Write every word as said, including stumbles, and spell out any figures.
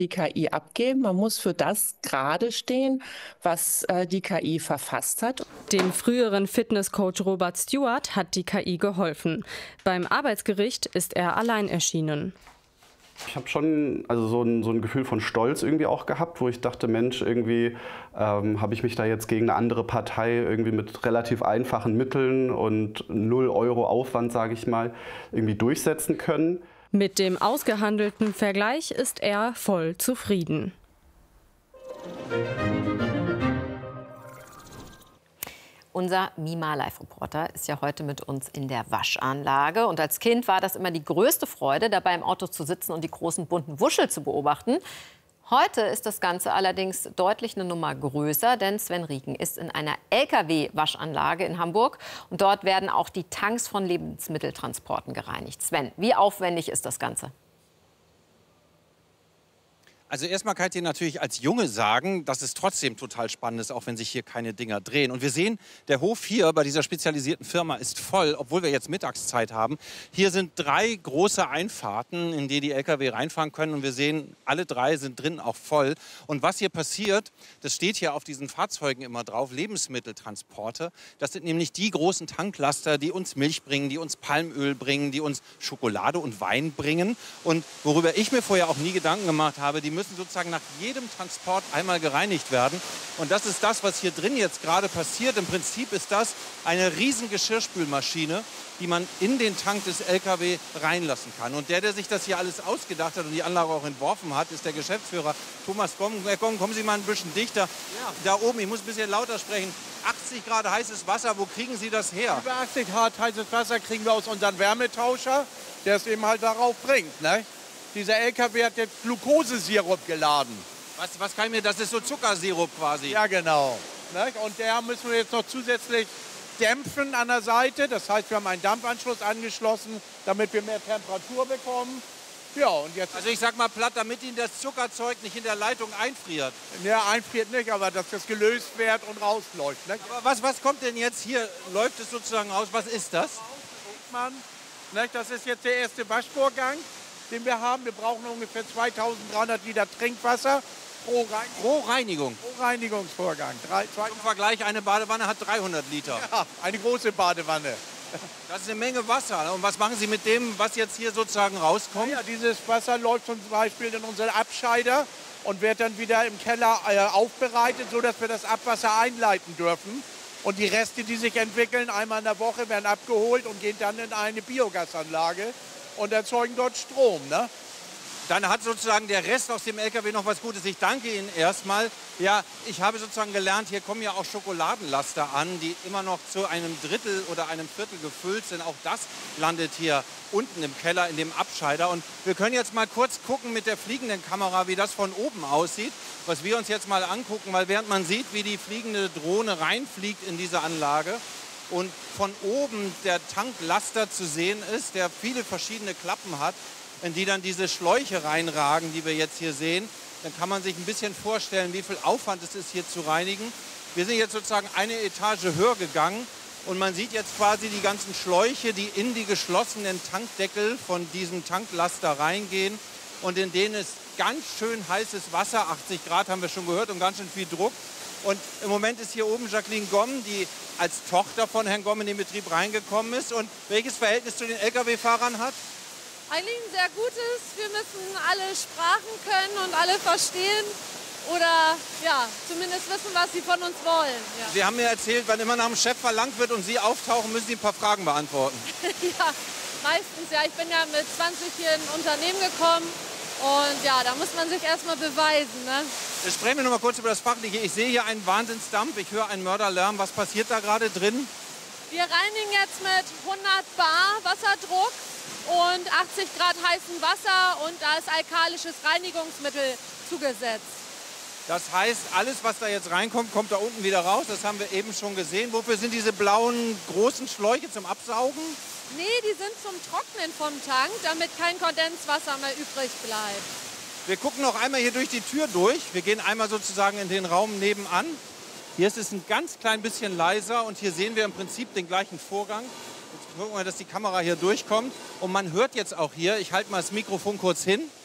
die K I abgeben. Man muss für das gerade stehen, was äh, die K I verfasst hat. Dem früheren Fitnesscoach Robert Stewart hat die K I geholfen. Beim Arbeitsgericht ist er allein erschienen. Ich habe schon also so ein, so ein Gefühl von Stolz irgendwie auch gehabt, wo ich dachte, Mensch, irgendwie ähm, habe ich mich da jetzt gegen eine andere Partei irgendwie mit relativ einfachen Mitteln und null Euro Aufwand, sage ich mal, irgendwie durchsetzen können. Mit dem ausgehandelten Vergleich ist er voll zufrieden. Unser Mima-Live-Reporter ist ja heute mit uns in der Waschanlage. Und als Kind war das immer die größte Freude, dabei im Auto zu sitzen und die großen bunten Wuschel zu beobachten. Heute ist das Ganze allerdings deutlich eine Nummer größer, denn Sven Rieken ist in einer L K W-Waschanlage in Hamburg. Und dort werden auch die Tanks von Lebensmitteltransporten gereinigt. Sven, wie aufwendig ist das Ganze? Also erstmal kann ich dir natürlich als Junge sagen, dass es trotzdem total spannend ist, auch wenn sich hier keine Dinger drehen. Und wir sehen, der Hof hier bei dieser spezialisierten Firma ist voll, obwohl wir jetzt Mittagszeit haben. Hier sind drei große Einfahrten, in die die L K W reinfahren können. Und wir sehen, alle drei sind drin auch voll. Und was hier passiert, das steht hier auf diesen Fahrzeugen immer drauf, Lebensmitteltransporte. Das sind nämlich die großen Tanklaster, die uns Milch bringen, die uns Palmöl bringen, die uns Schokolade und Wein bringen. Und worüber ich mir vorher auch nie Gedanken gemacht habe, die müssen sozusagen nach jedem Transport einmal gereinigt werden. Und das ist das, was hier drin jetzt gerade passiert. Im Prinzip ist das eine riesen Geschirrspülmaschine, die man in den Tank des L K W reinlassen kann. Und der, der sich das hier alles ausgedacht hat und die Anlage auch entworfen hat, ist der Geschäftsführer Thomas Gomm. Herr Gomm, kommen Sie mal ein bisschen dichter. Ja. Da oben, ich muss ein bisschen lauter sprechen. achtzig Grad heißes Wasser, wo kriegen Sie das her? Über achtzig Grad heißes Wasser kriegen wir aus unserem Wärmetauscher, der es eben halt darauf bringt. Ne? Dieser L K W hat jetzt Glukosesirup geladen. Was, was kann ich mir, das ist so Zuckersirup quasi? Ja, genau. Ne? Und der müssen wir jetzt noch zusätzlich dämpfen an der Seite. Das heißt, wir haben einen Dampfanschluss angeschlossen, damit wir mehr Temperatur bekommen. Ja, und jetzt also ich sag mal platt, damit Ihnen das Zuckerzeug nicht in der Leitung einfriert. Ja, einfriert nicht, aber dass das gelöst wird und rausläuft. Ne? Aber was, was kommt denn jetzt hier? Läuft es sozusagen raus? Was ist das? Ne? Das ist jetzt der erste Waschvorgang, den wir haben. Wir brauchen ungefähr zweitausenddreihundert Liter Trinkwasser pro, Rein pro Reinigung. Pro Reinigungsvorgang. Drei, Zum Vergleich, eine Badewanne hat dreihundert Liter. Ja, eine große Badewanne. Das ist eine Menge Wasser. Und was machen Sie mit dem, was jetzt hier sozusagen rauskommt? Ja, dieses Wasser läuft zum Beispiel in unseren Abscheider und wird dann wieder im Keller äh, aufbereitet, sodass wir das Abwasser einleiten dürfen. Und die Reste, die sich entwickeln, einmal in der Woche, werden abgeholt und gehen dann in eine Biogasanlage und erzeugen dort Strom. Ne? Dann hat sozusagen der Rest aus dem L K W noch was Gutes. Ich danke Ihnen erstmal. Ja, ich habe sozusagen gelernt, hier kommen ja auch Schokoladenlaster an, die immer noch zu einem Drittel oder einem Viertel gefüllt sind. Auch das landet hier unten im Keller in dem Abscheider. Und wir können jetzt mal kurz gucken mit der fliegenden Kamera, wie das von oben aussieht, was wir uns jetzt mal angucken, weil während man sieht, wie die fliegende Drohne reinfliegt in diese Anlage und von oben der Tanklaster zu sehen ist, der viele verschiedene Klappen hat, in die dann diese Schläuche reinragen, die wir jetzt hier sehen, dann kann man sich ein bisschen vorstellen, wie viel Aufwand es ist, hier zu reinigen. Wir sind jetzt sozusagen eine Etage höher gegangen und man sieht jetzt quasi die ganzen Schläuche, die in die geschlossenen Tankdeckel von diesem Tanklaster reingehen und in denen ist ganz schön heißes Wasser, achtzig Grad haben wir schon gehört und ganz schön viel Druck. Und im Moment ist hier oben Jacqueline Gomm, die als Tochter von Herrn Gomm in den Betrieb reingekommen ist und welches Verhältnis zu den L K W-Fahrern hat? Eigentlich ein sehr gutes. Wir müssen alle Sprachen können und alle verstehen oder ja, zumindest wissen, was sie von uns wollen. Ja. Sie haben mir erzählt, wenn immer nach dem Chef verlangt wird und Sie auftauchen, müssen Sie ein paar Fragen beantworten. Ja, meistens. Ja, ich bin ja mit zwanzig hier in ein Unternehmen gekommen und ja, da muss man sich erstmal beweisen. Ne? Jetzt sprechen wir noch mal kurz über das Fachliche. Ich sehe hier einen Wahnsinnsdampf, ich höre einen Mörderlärm. Was passiert da gerade drin? Wir reinigen jetzt mit hundert Bar Wasserdruck und achtzig Grad heißem Wasser und da ist alkalisches Reinigungsmittel zugesetzt. Das heißt, alles, was da jetzt reinkommt, kommt da unten wieder raus. Das haben wir eben schon gesehen. Wofür sind diese blauen großen Schläuche zum Absaugen? Nee, die sind zum Trocknen vom Tank, damit kein Kondenswasser mehr übrig bleibt. Wir gucken noch einmal hier durch die Tür durch. Wir gehen einmal sozusagen in den Raum nebenan. Hier ist es ein ganz klein bisschen leiser und hier sehen wir im Prinzip den gleichen Vorgang. Jetzt gucken wir, dass die Kamera hier durchkommt. Und man hört jetzt auch hier, ich halte mal das Mikrofon kurz hin.